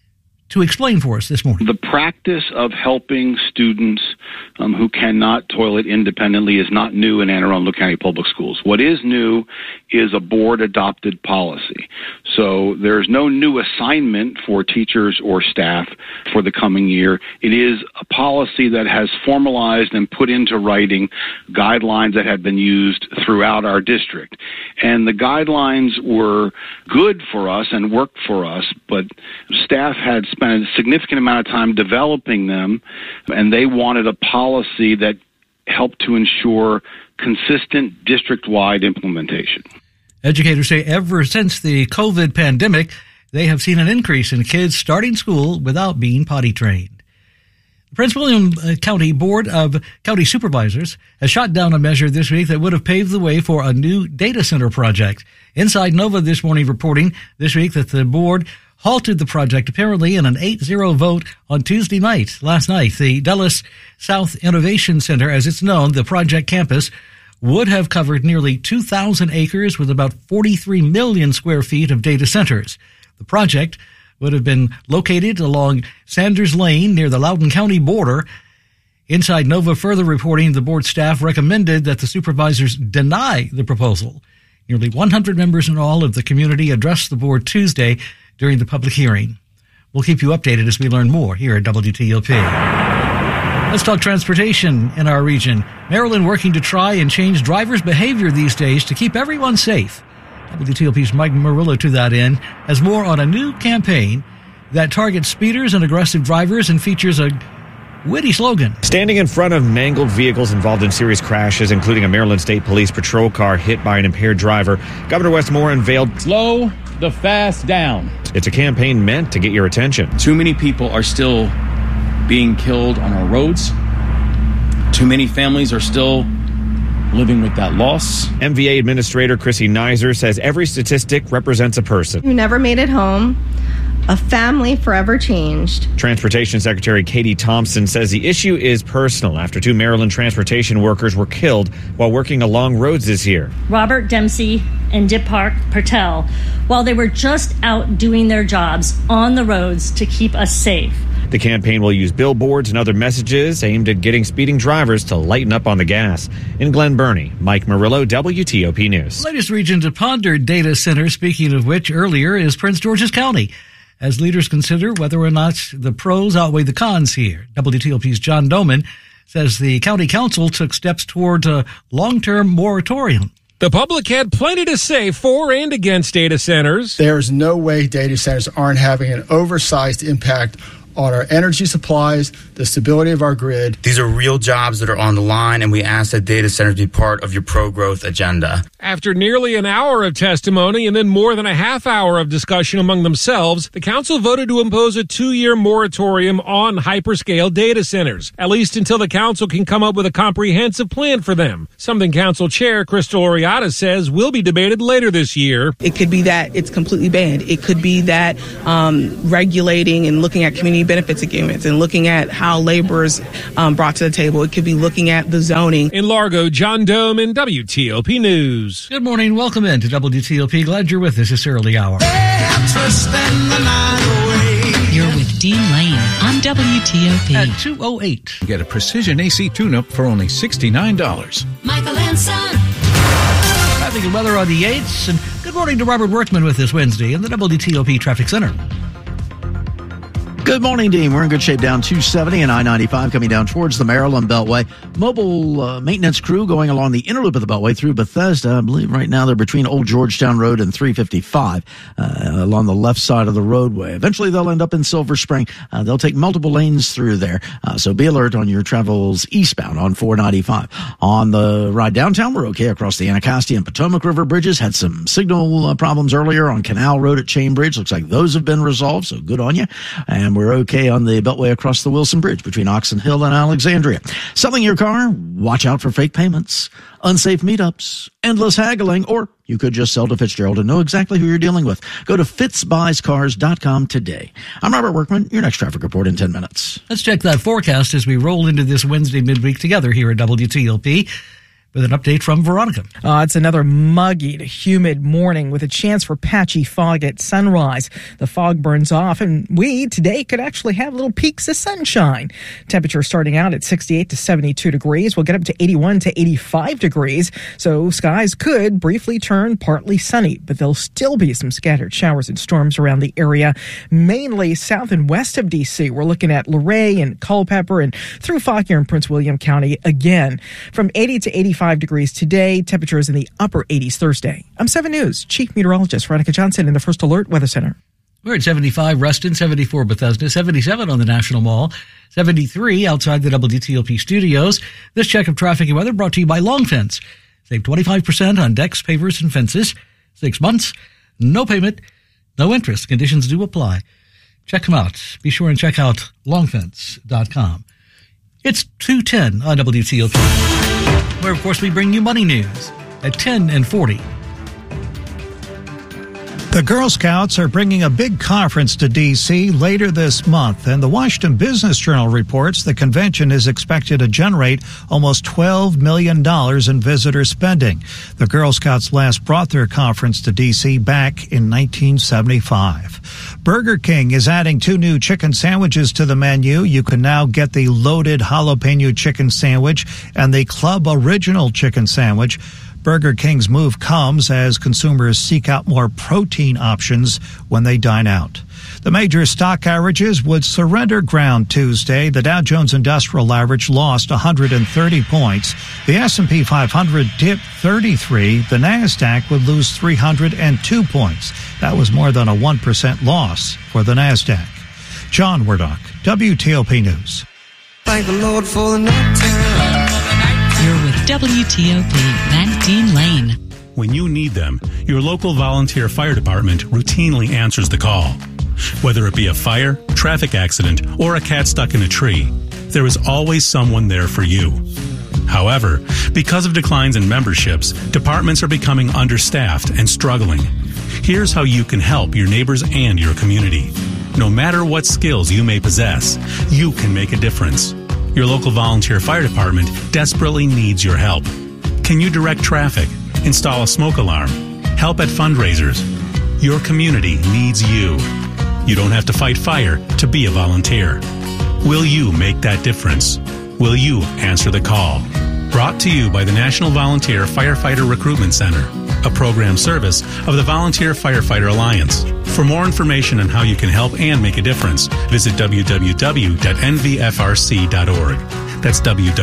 to explain for us this morning. The practice of helping students who cannot toilet independently is not new in Anne Arundel County Public Schools. What is new is a board-adopted policy. So there's no new assignment for teachers or staff for the coming year. It is a policy that has formalized and put into writing guidelines that have been used throughout our district. And the guidelines were good for us and worked for us, but staff had spent a significant amount of time developing them, and they wanted a policy that helped to ensure consistent district-wide implementation. Educators say ever since the COVID pandemic, they have seen an increase in kids starting school without being potty trained. The Prince William County Board of County Supervisors has shot down a measure this week that would have paved the way for a new data center project. Inside Nova this morning reporting this week that the board halted the project apparently in an 8-0 vote on Tuesday night. Last night, the Dulles South Innovation Center, as it's known, the project campus, would have covered nearly 2,000 acres with about 43 million square feet of data centers. The project would have been located along Sanders Lane near the Loudoun County border. Inside Nova further reporting the board staff recommended that the supervisors deny the proposal. Nearly 100 members in all of the community addressed the board Tuesday during the public hearing. We'll keep you updated as we learn more here at WTOP. Let's talk transportation in our region. Maryland working to try and change drivers' behavior these days to keep everyone safe. WTOP's Mike Murillo to that end has more on a new campaign that targets speeders and aggressive drivers and features a witty slogan. Standing in front of mangled vehicles involved in serious crashes, including a Maryland State Police patrol car hit by an impaired driver, Governor Wes Moore unveiled Slow the Fast Down. It's a campaign meant to get your attention. Too many people are still being killed on our roads. Too many families are still living with that loss. MVA Administrator Chrissy Nizer says every statistic represents a person who never made it home, a family forever changed. Transportation Secretary Katie Thompson says the issue is personal after 2 Maryland transportation workers were killed while working along roads this year. Robert Dempsey and Dipak Patel, while they were just out doing their jobs on the roads to keep us safe. The campaign will use billboards and other messages aimed at getting speeding drivers to lighten up on the gas. In Glen Burnie, Mike Murillo, WTOP News. Latest region to ponder data center, speaking of which, earlier is Prince George's County, as leaders consider whether or not the pros outweigh the cons here. WTOP's John Doman says the county council took steps toward a long-term moratorium. The public had plenty to say for and against data centers. There's no way data centers aren't having an oversized impact on our energy supplies, the stability of our grid. These are real jobs that are on the line, and we ask that data centers be part of your pro-growth agenda. After nearly an hour of testimony and then more than a half hour of discussion among themselves, the council voted to impose a 2-year moratorium on hyperscale data centers, at least until the council can come up with a comprehensive plan for them, something council chair Crystal Oriata says will be debated later this year. It could be that it's completely banned. It could be that regulating and looking at community benefits agreements and looking at how labor is brought to the table. It could be looking at the zoning. In Largo, John Doman, WTOP News. Good morning. Welcome in to WTOP. Glad you're with us this early hour. You're with Dean Lane on WTOP. At 2:08. Get a precision AC tune-up for only $69. Michael and Son. Traffic and weather on the 8s. And good morning to Robert Workman with us Wednesday in the WTOP Traffic Center. Good morning, Dean. We're in good shape down 270 and I-95 coming down towards the Maryland Beltway. Mobile maintenance crew going along the inner loop of the Beltway through Bethesda. I believe right now they're between Old Georgetown Road and 355 along the left side of the roadway. Eventually they'll end up in Silver Spring. They'll take multiple lanes through there. So be alert on your travels eastbound on 495. On the ride downtown, we're okay across the Anacostia and Potomac River bridges. Had some signal problems earlier on Canal Road at Chain Bridge. Looks like those have been resolved, so good on you. And we're okay on the Beltway across the Wilson Bridge between Oxon Hill and Alexandria. Selling your car? Watch out for fake payments, unsafe meetups, endless haggling, or you could just sell to Fitzgerald and know exactly who you're dealing with. Go to fitzbuyscars.com today. I'm Robert Workman. Your next traffic report in 10 minutes. Let's check that forecast as we roll into this Wednesday midweek together here at WTOP. With an update from Veronica. It's another muggy to humid morning with a chance for patchy fog at sunrise. The fog burns off, and we today could actually have little peaks of sunshine. Temperature starting out at 68 to 72 degrees. We'll get up to 81 to 85 degrees, so skies could briefly turn partly sunny, but there'll still be some scattered showers and storms around the area, mainly south and west of D.C. We're looking at Luray and Culpeper and through Fauquier and Prince William County again. From 80 to 85 degrees today, temperatures in the upper 80s Thursday. I'm 7 News Chief Meteorologist Veronica Johnson in the First Alert Weather Center. We're at 75 Reston, 74 Bethesda, 77 on the National Mall, 73 outside the WTOP studios. This check of traffic and weather brought to you by Long Fence. Save 25% on decks, pavers, and fences. 6 months, no payment, no interest. Conditions do apply. Check them out. Be sure and check out longfence.com. It's 2:10 on WTOP, where, of course, we bring you money news at 10 and 40. The Girl Scouts are bringing a big conference to D.C. later this month, and the Washington Business Journal reports the convention is expected to generate almost $12 million in visitor spending. The Girl Scouts last brought their conference to D.C. back in 1975. Burger King is adding 2 new chicken sandwiches to the menu. You can now get the loaded jalapeno chicken sandwich and the Club Original chicken sandwich. Burger King's move comes as consumers seek out more protein options when they dine out. The major stock averages would surrender ground Tuesday. The Dow Jones Industrial Average lost 130 points. The S&P 500 dipped 33. The NASDAQ would lose 302 points. That was more than a 1% loss for the NASDAQ. John Wardock, WTOP News. Thank the Lord for the night time. You're with WTOP and Dean Lane. When you need them, your local volunteer fire department routinely answers the call. Whether it be a fire, traffic accident, or a cat stuck in a tree, there is always someone there for you. However, because of declines in memberships, departments are becoming understaffed and struggling. Here's how you can help your neighbors and your community. No matter what skills you may possess, you can make a difference. Your local volunteer fire department desperately needs your help. Can you direct traffic, install a smoke alarm, help at fundraisers? Your community needs you. You don't have to fight fire to be a volunteer. Will you make that difference? Will you answer the call? Brought to you by the National Volunteer Firefighter Recruitment Center, a program service of the Volunteer Firefighter Alliance. For more information on how you can help and make a difference, visit www.nvfrc.org. That's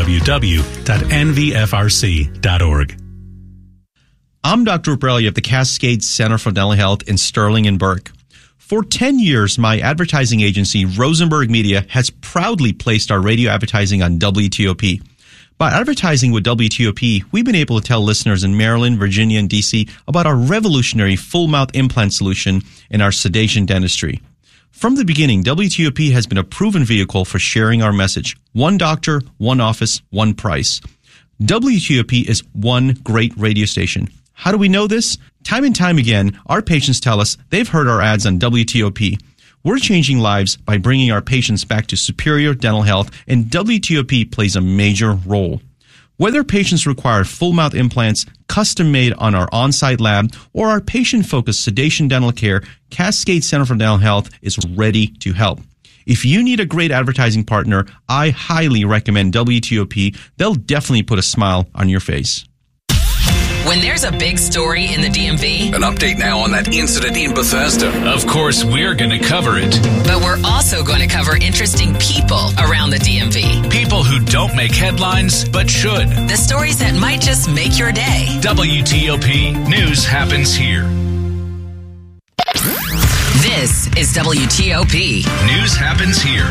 www.nvfrc.org. I'm Dr. Ubrelli of the Cascade Center for Dental Health in Sterling and Burke. For 10 years, my advertising agency, Rosenberg Media, has proudly placed our radio advertising on WTOP. By advertising with WTOP, we've been able to tell listeners in Maryland, Virginia, and D.C. about our revolutionary full-mouth implant solution in our sedation dentistry. From the beginning, WTOP has been a proven vehicle for sharing our message. One doctor, one office, one price. WTOP is one great radio station. How do we know this? Time and time again, our patients tell us they've heard our ads on WTOP. We're changing lives by bringing our patients back to superior dental health, and WTOP plays a major role. Whether patients require full-mouth implants, custom-made on our on-site lab, or our patient-focused sedation dental care, Cascade Center for Dental Health is ready to help. If you need a great advertising partner, I highly recommend WTOP. They'll definitely put a smile on your face. When there's a big story in the DMV. An update now on that incident in Bethesda. Of course, we're going to cover it. But we're also going to cover interesting people around the DMV. People who don't make headlines, but should. The stories that might just make your day. WTOP News happens here. This is WTOP. News happens here.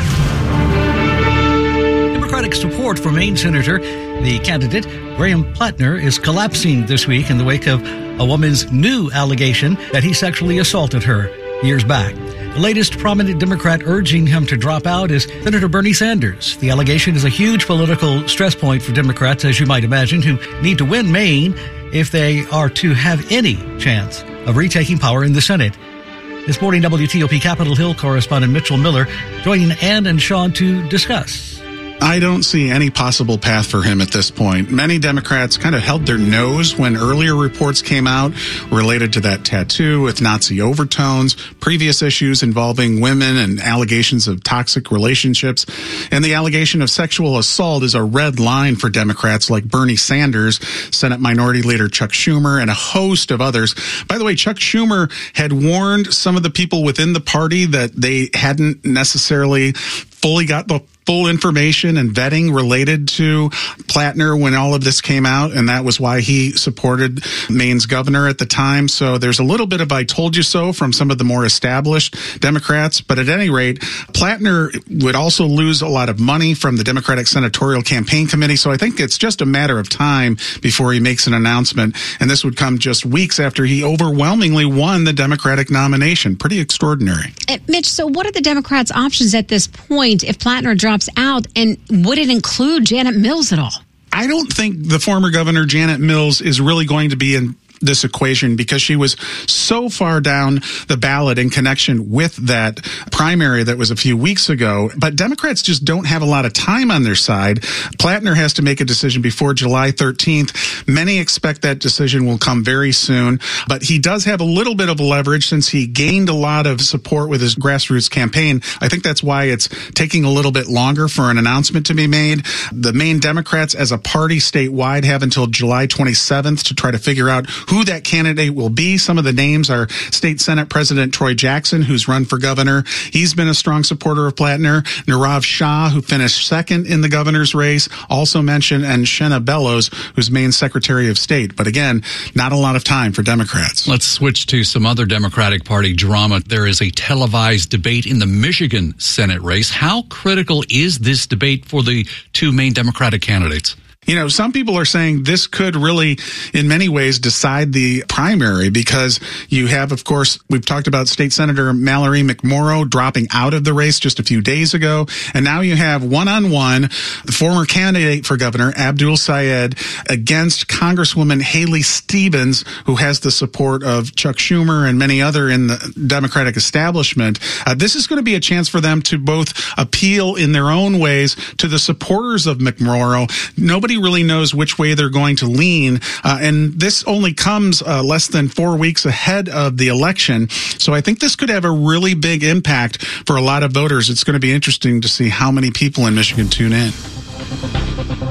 Democratic support for Maine Senator, the candidate, Graham Plattner, is collapsing this week in the wake of a woman's new allegation that he sexually assaulted her years back. The latest prominent Democrat urging him to drop out is Senator Bernie Sanders. The allegation is a huge political stress point for Democrats, as you might imagine, who need to win Maine if they are to have any chance of retaking power in the Senate. This morning, WTOP Capitol Hill correspondent Mitchell Miller joining Ann and Sean to discuss. I don't see any possible path for him at this point. Many Democrats kind of held their nose when earlier reports came out related to that tattoo with Nazi overtones, previous issues involving women and allegations of toxic relationships. And the allegation of sexual assault is a red line for Democrats like Bernie Sanders, Senate Minority Leader Chuck Schumer, and a host of others. By the way, Chuck Schumer had warned some of the people within the party that they hadn't necessarily fully got the full information and vetting related to Plattner when all of this came out, and that was why he supported Maine's governor at the time. So there's a little bit of I told you so from some of the more established Democrats, but at any rate, Plattner would also lose a lot of money from the Democratic Senatorial Campaign Committee, so I think it's just a matter of time before he makes an announcement, and this would come just weeks after he overwhelmingly won the Democratic nomination. Pretty extraordinary. Mitch, so what are the Democrats' options at this point if Plattner drops out, and would it include Janet Mills at all? I don't think the former governor, Janet Mills, is really going to be in this equation because she was so far down the ballot in connection with that primary that was a few weeks ago. But Democrats just don't have a lot of time on their side. Plattner has to make a decision before July 13th. Many expect that decision will come very soon, but he does have a little bit of leverage since he gained a lot of support with his grassroots campaign. I think that's why it's taking a little bit longer for an announcement to be made. The Maine Democrats as a party statewide have until July 27th to try to figure out who that candidate will be. Some of the names are State Senate President Troy Jackson, who's run for governor. He's been a strong supporter of Plattner. Nirav Shah, who finished second in the governor's race, also mentioned, and Shenna Bellows, who's Maine's Secretary of State. But again, not a lot of time for Democrats. Let's switch to some other Democratic Party drama. There is a televised debate in the Michigan Senate race. How critical is this debate for the two main Democratic candidates? You know, some people are saying this could really, in many ways, decide the primary because you have, of course, we've talked about State Senator Mallory McMorrow dropping out of the race just a few days ago. And now you have one-on-one the former candidate for governor, Abdul Sayed, against Congresswoman Haley Stevens, who has the support of Chuck Schumer and many other in the Democratic establishment. This is going to be a chance for them to both appeal in their own ways to the supporters of McMorrow. Nobody really knows which way they're going to lean, and this only comes less than 4 weeks ahead of the election. So I think this could have a really big impact for a lot of voters. It's going to be interesting to see how many people in Michigan tune in.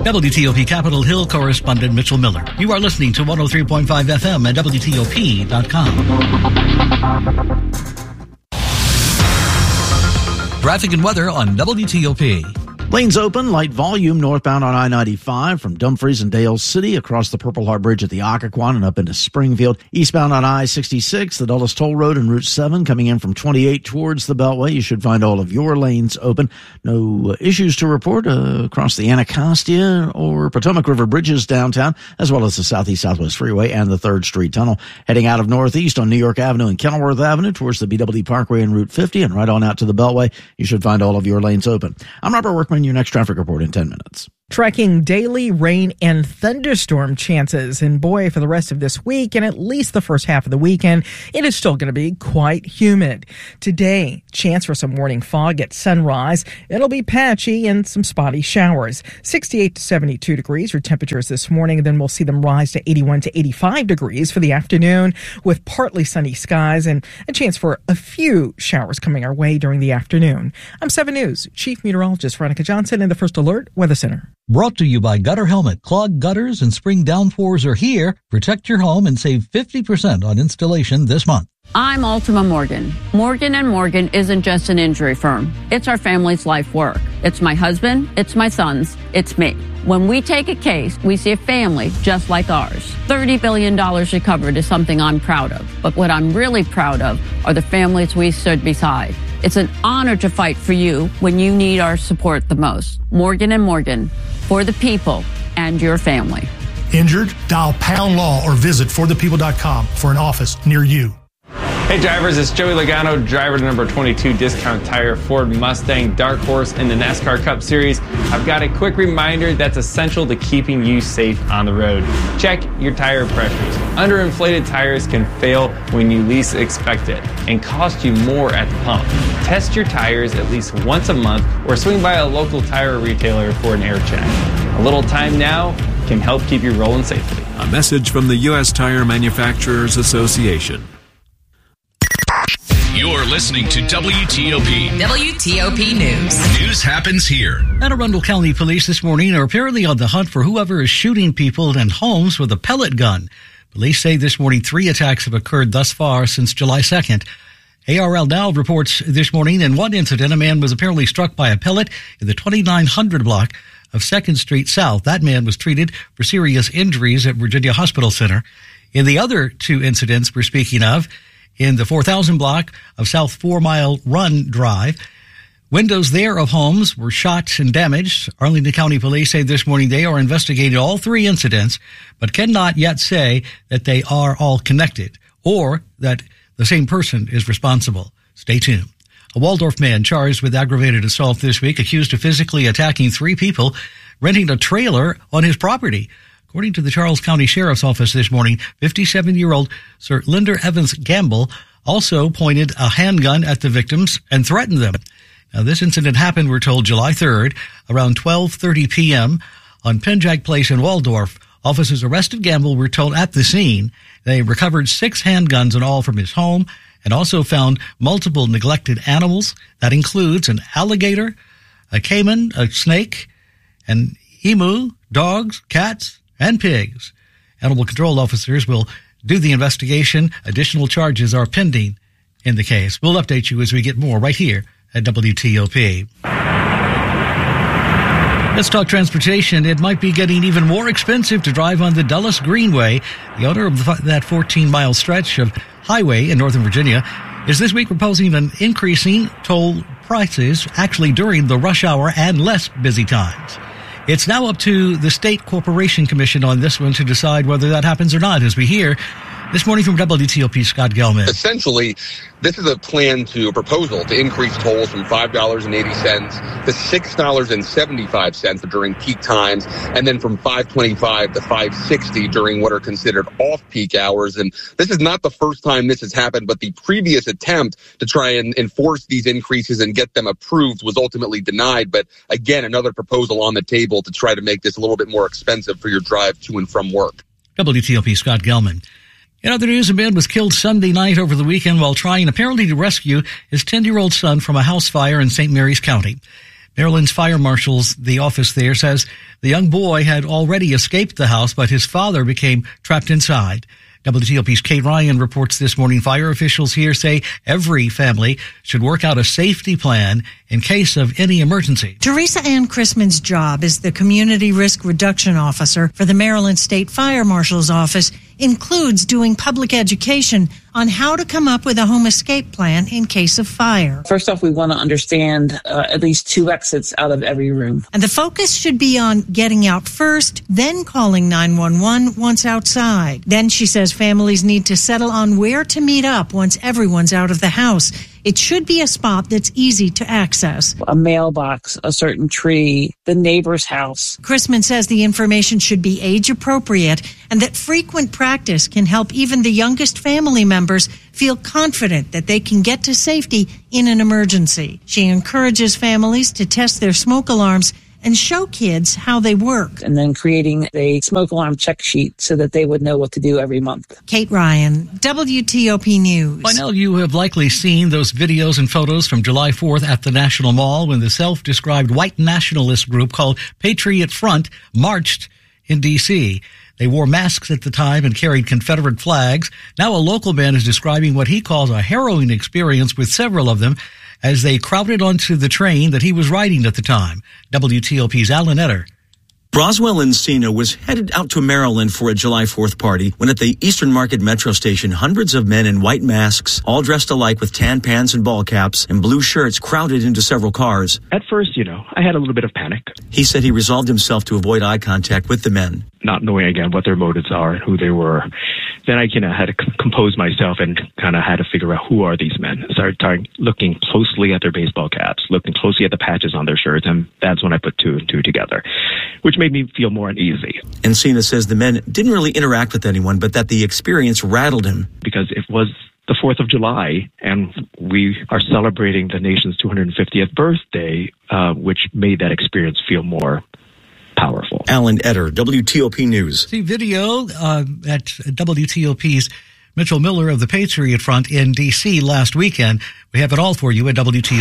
WTOP Capitol Hill correspondent Mitchell Miller. You are listening to 103.5 FM at WTOP.com. Traffic and weather on WTOP. Lanes open, light volume northbound on I-95 from Dumfries and Dale City across the Purple Heart Bridge at the Occoquan and up into Springfield. Eastbound on I-66, the Dulles Toll Road and Route 7 coming in from 28 towards the Beltway. You should find all of your lanes open. No issues to report across the Anacostia or Potomac River bridges downtown, as well as the Southeast-Southwest Freeway and the 3rd Street Tunnel. Heading out of Northeast on New York Avenue and Kenilworth Avenue towards the BWD Parkway and Route 50 and right on out to the Beltway. You should find all of your lanes open. I'm Robert Workman. Your next traffic report in 10 minutes. Tracking daily rain and thunderstorm chances. And boy, for the rest of this week and at least the first half of the weekend, it is still going to be quite humid. Today, chance for some morning fog at sunrise. It'll be patchy and some spotty showers. 68 to 72 degrees for temperatures this morning. And then we'll see them rise to 81 to 85 degrees for the afternoon with partly sunny skies and a chance for a few showers coming our way during the afternoon. I'm 7 News Chief Meteorologist Veronica Johnson in the First Alert Weather Center. Brought to you by Gutter Helmet. Clogged gutters and spring downpours are here. Protect your home and save 50% on installation this month. I'm Ultima Morgan. Morgan & Morgan isn't just an injury firm. It's our family's life work. It's my husband, it's my sons, it's me. When we take a case, we see a family just like ours. $30 billion recovered is something I'm proud of. But what I'm really proud of are the families we stood beside. It's an honor to fight for you when you need our support the most. Morgan & Morgan, for the people and your family. Injured? Dial Pound Law or visit forthepeople.com for an office near you. Hey drivers, it's Joey Logano, driver to number 22 Discount Tire Ford Mustang Dark Horse in the NASCAR Cup Series. I've got a quick reminder that's essential to keeping you safe on the road. Check your tire pressures. Underinflated tires can fail when you least expect it and cost you more at the pump. Test your tires at least once a month or swing by a local tire retailer for an air check. A little time now can help keep you rolling safely. A message from the U.S. Tire Manufacturers Association. You're listening to WTOP. WTOP News. News happens here. Anne Arundel County Police this morning are apparently on the hunt for whoever is shooting people and homes with a pellet gun. Police say this morning 3 attacks have occurred thus far since July 2nd. ARL Now reports this morning in one incident, a man was apparently struck by a pellet in the 2900 block of 2nd Street South. That man was treated for serious injuries at Virginia Hospital Center. In the other 2 incidents we're speaking of, in the 4000 block of South 4 Mile Run Drive, windows there of homes were shot and damaged. Arlington County Police say this morning they are investigating all 3 incidents, but cannot yet say that they are all connected or that the same person is responsible. Stay tuned. A Waldorf man charged with aggravated assault this week, accused of physically attacking 3 people renting a trailer on his property. According to the Charles County Sheriff's Office this morning, 57-year-old Sir Linder Evans Gamble also pointed a handgun at the victims and threatened them. Now, this incident happened, we're told, July 3rd, around 12:30 p.m. on Penjack Place in Waldorf. Officers arrested Gamble, we're told, at the scene. They recovered 6 handguns in all from his home and also found multiple neglected animals. That includes an alligator, a caiman, a snake, an emu, dogs, cats, and pigs. Animal control officers will do the investigation. Additional charges are pending in the case. We'll update you as we get more right here at WTOP. Let's talk transportation. It might be getting even more expensive to drive on the Dulles Greenway. The owner of that 14-mile stretch of highway in Northern Virginia is this week proposing an increasing toll prices actually during the rush hour and less busy times. It's now up to the State Corporation Commission on this one to decide whether that happens or not, as we hear this morning from WTOP, Scott Gelman. Essentially, this is a proposal to increase tolls from $5.80 to $6.75 during peak times, and then from $5.25 to $5.60 during what are considered off-peak hours. And this is not the first time this has happened, but the previous attempt to try and enforce these increases and get them approved was ultimately denied. But again, another proposal on the table to try to make this a little bit more expensive for your drive to and from work. WTOP, Scott Gelman. In other news, a man was killed Sunday night over the weekend while trying apparently to rescue his 10-year-old son from a house fire in St. Mary's County. Maryland's fire marshal's, the office there, says the young boy had already escaped the house, but his father became trapped inside. WTOP's Kate Ryan reports this morning fire officials here say every family should work out a safety plan in case of any emergency. Teresa Ann Chrisman's job as the Community Risk Reduction Officer for the Maryland State Fire Marshal's Office includes doing public education on how to come up with a home escape plan in case of fire. First off, we want to understand at least 2 exits out of every room. And the focus should be on getting out first, then calling 911 once outside. Then she says families need to settle on where to meet up once everyone's out of the house. It should be a spot that's easy to access. A mailbox, a certain tree, the neighbor's house. Chrisman says the information should be age appropriate and that frequent practice can help even the youngest family members feel confident that they can get to safety in an emergency. She encourages families to test their smoke alarms and show kids how they work. And then creating a smoke alarm check sheet so that they would know what to do every month. Kate Ryan, WTOP News. By now you have likely seen those videos and photos from July 4th at the National Mall when the self-described white nationalist group called Patriot Front marched in D.C. They wore masks at the time and carried Confederate flags. Now a local man is describing what he calls a harrowing experience with several of them as they crowded onto the train that he was riding at the time. WTOP's Alan Etter. Broswell Encino was headed out to Maryland for a July 4th party when at the Eastern Market Metro Station, hundreds of men in white masks, all dressed alike with tan pants and ball caps and blue shirts, crowded into several cars. At first, I had a little bit of panic. He said he resolved himself to avoid eye contact with the men. Not knowing, again, what their motives are and who they were. Then I had to compose myself and kind of had to figure out who are these men. Started looking closely at their baseball caps, looking closely at the patches on their shirts, and that's when I put 2 and 2 together, which made me feel more uneasy. Encina says the men didn't really interact with anyone, but that the experience rattled him. Because it was the 4th of July, and we are celebrating the nation's 250th birthday, which made that experience feel more powerful. Alan Etter, WTOP News. See video at WTOP's Mitchell Miller of the Patriot Front in D.C. last weekend. We have it all for you at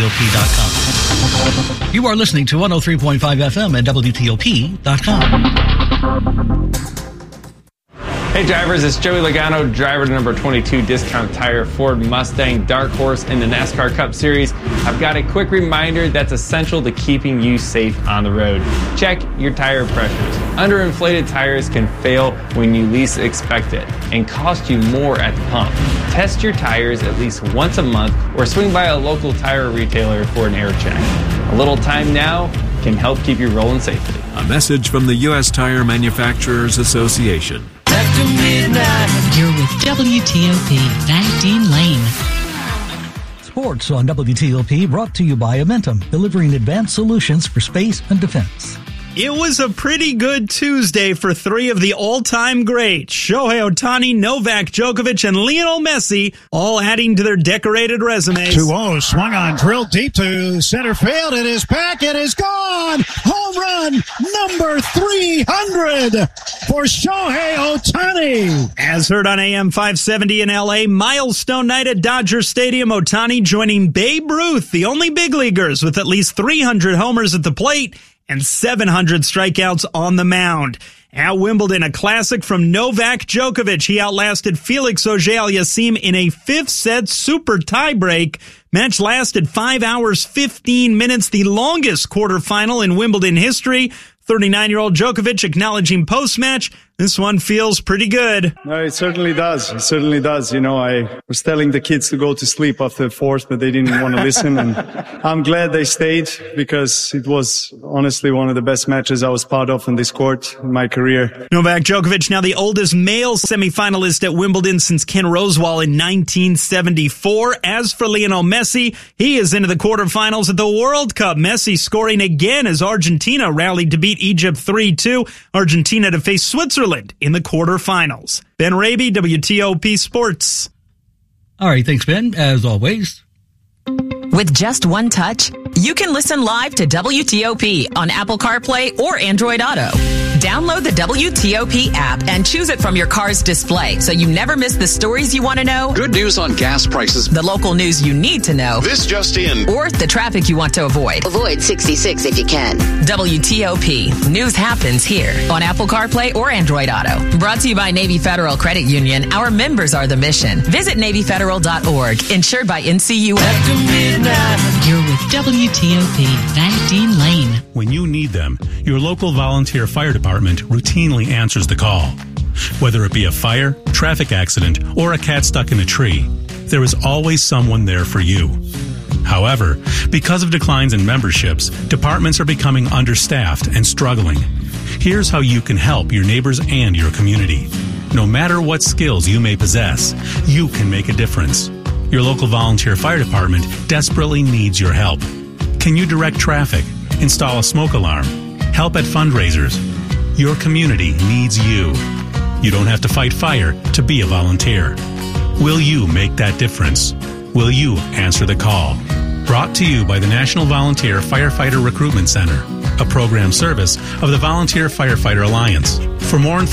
WTOP.com. You are listening to 103.5 FM at WTOP.com. Hey drivers, it's Joey Logano, driver number 22 Discount Tire Ford Mustang Dark Horse in the NASCAR Cup Series. I've got a quick reminder that's essential to keeping you safe on the road. Check your tire pressures. Underinflated tires can fail when you least expect it and cost you more at the pump. Test your tires at least once a month or swing by a local tire retailer for an air check. A little time now can help keep you rolling safely. A message from the U.S. Tire Manufacturers Association. You're with WTOP, Van Dean Lane. Sports on WTOP brought to you by Amentum, delivering advanced solutions for space and defense. It was a pretty good Tuesday for 3 of the all-time greats, Shohei Ohtani, Novak Djokovic, and Lionel Messi, all adding to their decorated resumes. 2-0, swung on, drilled deep to center field. It is back, it is gone. Home run number 300 for Shohei Ohtani. As heard on AM 570 in L.A., milestone night at Dodger Stadium, Ohtani joining Babe Ruth, the only big leaguers with at least 300 homers at the plate and 700 strikeouts on the mound. At Wimbledon, a classic from Novak Djokovic. He outlasted Felix Auger-Aliassime in a 5th-set super tiebreak. Match lasted 5 hours, 15 minutes, the longest quarterfinal in Wimbledon history. 39-year-old Djokovic acknowledging post-match, this one feels pretty good. No, it certainly does. It certainly does. I was telling the kids to go to sleep after the 4th, but they didn't want to listen. And I'm glad they stayed because it was honestly one of the best matches I was part of in this court in my career. Novak Djokovic, now the oldest male semifinalist at Wimbledon since Ken Rosewall in 1974. As for Lionel Messi, he is into the quarterfinals at the World Cup. Messi scoring again as Argentina rallied to beat Egypt 3-2. Argentina to face Switzerland in the quarterfinals. Ben Raby, WTOP Sports. All right, thanks, Ben, as always. With just one touch, you can listen live to WTOP on Apple CarPlay or Android Auto. Download the WTOP app and choose it from your car's display so you never miss the stories you want to know. Good news on gas prices. The local news you need to know. This just in. Or the traffic you want to avoid. Avoid 66 if you can. WTOP. News happens here on Apple CarPlay or Android Auto. Brought to you by Navy Federal Credit Union. Our members are the mission. Visit NavyFederal.org. Insured by NCUA. You're with WTOP, Van Dean Lane. When you need them, your local volunteer fire department routinely answers the call. Whether it be a fire, traffic accident, or a cat stuck in a tree, there is always someone there for you. However, because of declines in memberships, departments are becoming understaffed and struggling. Here's how you can help your neighbors and your community. No matter what skills you may possess, you can make a difference. Your local volunteer fire department desperately needs your help. Can you direct traffic, install a smoke alarm, help at fundraisers? Your community needs you. You don't have to fight fire to be a volunteer. Will you make that difference? Will you answer the call? Brought to you by the National Volunteer Firefighter Recruitment Center, a program service of the Volunteer Firefighter Alliance. For more information,